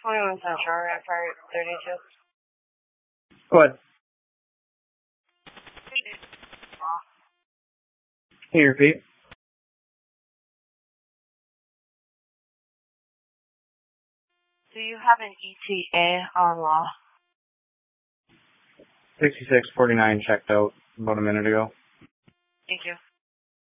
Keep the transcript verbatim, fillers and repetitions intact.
twenty-one Central, Rampart thirty-two. Go ahead. Can you repeat? Do you have an E T A on law? sixty-six forty-nine checked out about a minute ago. Thank you.